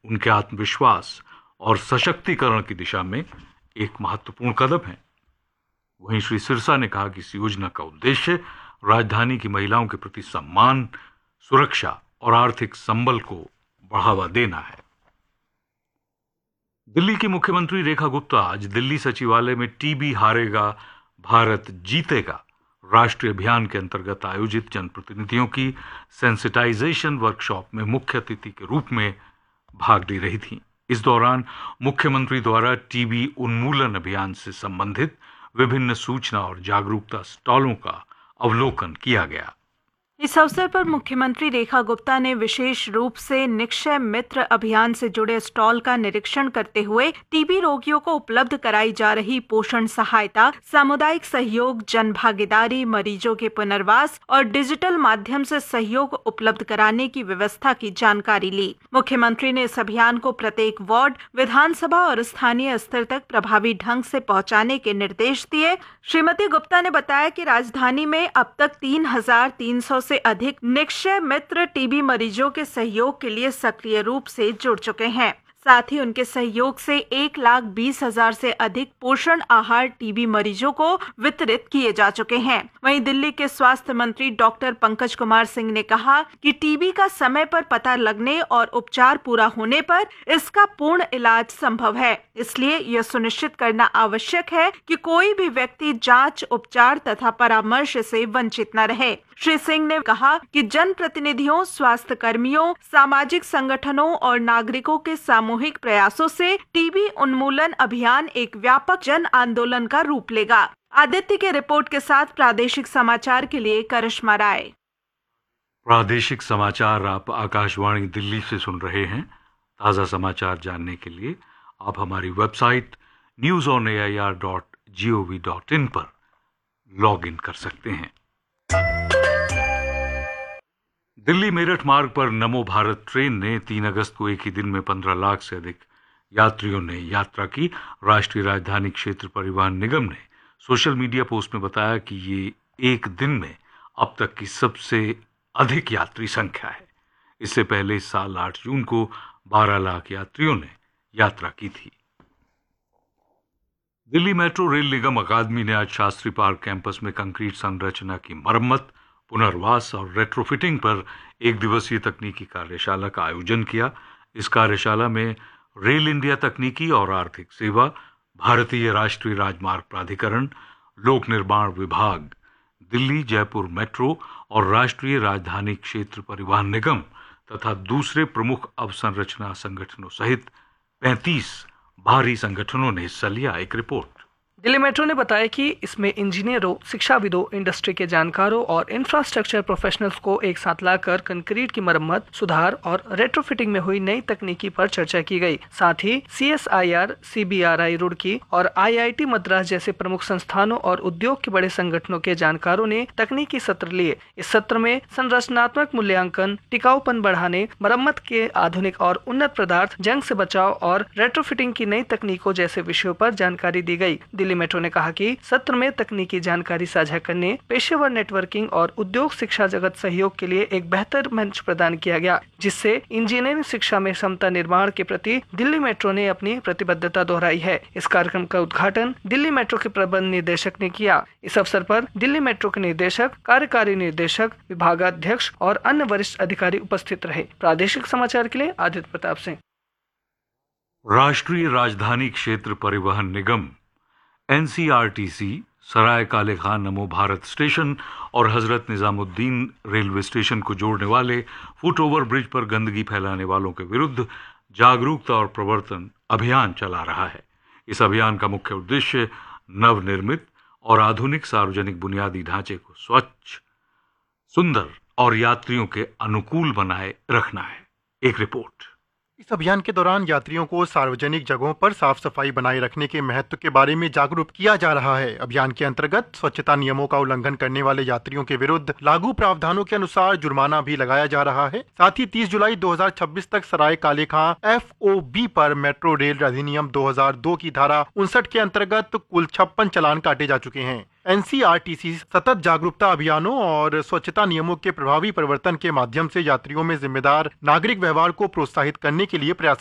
उनके आत्मविश्वास और सशक्तिकरण की दिशा में एक महत्वपूर्ण कदम है। वहीं श्री सिरसा ने कहा कि इस योजना का उद्देश्य राजधानी की महिलाओं के प्रति सम्मान, सुरक्षा और आर्थिक संबल को बढ़ावा देना है। दिल्ली की मुख्यमंत्री रेखा गुप्ता आज दिल्ली सचिवालय में टीबी हारेगा भारत जीतेगा राष्ट्रीय अभियान के अंतर्गत आयोजित जनप्रतिनिधियों की सेंसिटाइजेशन वर्कशॉप में मुख्य अतिथि के रूप में भाग ले रही थी। इस दौरान मुख्यमंत्री द्वारा टीबी उन्मूलन अभियान से संबंधित विभिन्न सूचना और जागरूकता स्टॉलों का अवलोकन किया गया। इस अवसर पर मुख्यमंत्री रेखा गुप्ता ने विशेष रूप से निक्षय मित्र अभियान से जुड़े स्टॉल का निरीक्षण करते हुए टीबी रोगियों को उपलब्ध कराई जा रही पोषण सहायता, सामुदायिक सहयोग, जन भागीदारी, मरीजों के पुनर्वास और डिजिटल माध्यम से सहयोग उपलब्ध कराने की व्यवस्था की जानकारी ली। मुख्यमंत्री ने इस अभियान को प्रत्येक वार्ड, विधानसभा और स्थानीय स्तर तक प्रभावी ढंग से पहुंचाने के निर्देश दिए। श्रीमती गुप्ता ने बताया कि राजधानी में अब तक 3,300 से अधिक निक्षय मित्र टीबी मरीजों के सहयोग के लिए सक्रिय रूप से जुड़ चुके हैं। साथ ही उनके सहयोग से 1,20,000 से अधिक पोषण आहार टीबी मरीजों को वितरित किए जा चुके हैं। वहीं दिल्ली के स्वास्थ्य मंत्री डॉक्टर पंकज कुमार सिंह ने कहा कि टीबी का समय पर पता लगने और उपचार पूरा होने पर इसका पूर्ण इलाज संभव है। इसलिए यह सुनिश्चित करना आवश्यक है कि कोई भी व्यक्ति जांच, उपचार तथा परामर्श से वंचित न रहे। श्री सिंह ने कहा कि जनप्रतिनिधियों, स्वास्थ्य कर्मियों, सामाजिक संगठनों और नागरिकों के सामूहिक प्रयासों से टीबी उन्मूलन अभियान एक व्यापक जन आंदोलन का रूप लेगा। आदित्य के रिपोर्ट के साथ प्रादेशिक समाचार के लिए करिश्मा राय। प्रादेशिक समाचार आप आकाशवाणी दिल्ली से सुन रहे हैं। ताजा समाचार जानने के लिए आप हमारी वेबसाइट newsonair.gov.in पर लॉग इन कर सकते हैं। दिल्ली मेरठ मार्ग पर नमो भारत ट्रेन ने 3 अगस्त को एक ही दिन में 15 लाख से अधिक यात्रियों ने यात्रा की। राष्ट्रीय राजधानी क्षेत्र परिवहन निगम ने सोशल मीडिया पोस्ट में बताया कि ये एक दिन में अब तक की सबसे अधिक यात्री संख्या है। इससे पहले इस साल 8 जून को 12 लाख यात्रियों ने यात्रा की थी। दिल्ली मेट्रो रेल निगम अकादमी ने आज शास्त्री पार्क कैंपस में कंक्रीट संरचना की मरम्मत, पुनर्वास और रेट्रोफिटिंग पर एक दिवसीय तकनीकी कार्यशाला का आयोजन किया। इस कार्यशाला में रेल इंडिया तकनीकी और आर्थिक सेवा, भारतीय राष्ट्रीय राजमार्ग प्राधिकरण, लोक निर्माण विभाग, दिल्ली जयपुर मेट्रो और राष्ट्रीय राजधानी क्षेत्र परिवहन निगम तथा दूसरे प्रमुख अवसंरचना संगठनों सहित 35 बाहरी संगठनों ने हिस्सा लिया। एक रिपोर्ट। दिल्ली मेट्रो ने बताया कि इसमें इंजीनियरों, शिक्षाविदों, इंडस्ट्री के जानकारों और इंफ्रास्ट्रक्चर प्रोफेशनल्स को एक साथ लाकर कंक्रीट की मरम्मत, सुधार और रेट्रोफिटिंग में हुई नई तकनीकी पर चर्चा की गई। साथ ही CSIR, CBRI रुड़की और IIT मद्रास जैसे प्रमुख संस्थानों और उद्योग के बड़े संगठनों के जानकारों ने तकनीकी सत्र लिए। इस सत्र में संरचनात्मक मूल्यांकन, टिकाऊपन बढ़ाने, मरम्मत के आधुनिक और उन्नत पदार्थ, जंग से बचाव और रेट्रोफिटिंग की नई तकनीकों जैसे विषयों पर जानकारी दी गई। दिल्ली मेट्रो ने कहा कि सत्र में तकनीकी जानकारी साझा करने, पेशेवर नेटवर्किंग और उद्योग शिक्षा जगत सहयोग के लिए एक बेहतर मंच प्रदान किया गया, जिससे इंजीनियरिंग शिक्षा में क्षमता निर्माण के प्रति दिल्ली मेट्रो ने अपनी प्रतिबद्धता दोहराई है। इस कार्यक्रम का उद्घाटन दिल्ली मेट्रो के प्रबंध निदेशक ने किया। इस अवसर पर दिल्ली मेट्रो के निदेशक, कार्यकारी निदेशक, विभागाध्यक्ष और अन्य वरिष्ठ अधिकारी उपस्थित रहे। प्रादेशिक समाचार के लिए आदित्य प्रताप सिंह। राष्ट्रीय राजधानी क्षेत्र परिवहन निगम NCRTC सराय काले खान नमो भारत स्टेशन और हजरत निजामुद्दीन रेलवे स्टेशन को जोड़ने वाले फुट ओवर ब्रिज पर गंदगी फैलाने वालों के विरुद्ध जागरूकता और प्रवर्तन अभियान चला रहा है। इस अभियान का मुख्य उद्देश्य नवनिर्मित और आधुनिक सार्वजनिक बुनियादी ढांचे को स्वच्छ, सुंदर और यात्रियों के अनुकूल बनाए रखना है। एक रिपोर्ट। इस अभियान के दौरान यात्रियों को सार्वजनिक जगहों पर साफ सफाई बनाए रखने के महत्व के बारे में जागरूक किया जा रहा है। अभियान के अंतर्गत स्वच्छता नियमों का उल्लंघन करने वाले यात्रियों के विरुद्ध लागू प्रावधानों के अनुसार जुर्माना भी लगाया जा रहा है। साथ ही 30 जुलाई 2026 तक सराय काले खां FOB पर मेट्रो रेल अधिनियम 2002 की धारा 59 के अंतर्गत कुल 56 चालान काटे जा चुके हैं। NCRTC सतत जागरूकता अभियानों और स्वच्छता नियमों के प्रभावी परिवर्तन के माध्यम से यात्रियों में जिम्मेदार नागरिक व्यवहार को प्रोत्साहित करने के लिए प्रयास